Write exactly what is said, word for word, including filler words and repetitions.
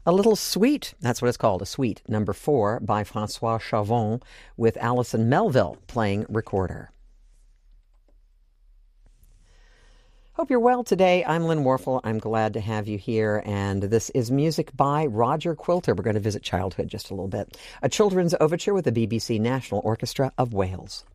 A Little Suite, that's what it's called, a suite, number four by Francois Chavon with Alison Melville playing recorder. Hope you're well today. I'm Lynn Warfel. I'm glad to have you here, and this is music by Roger Quilter. We're going to visit childhood just a little bit. A children's overture with the B B C National Orchestra of Wales.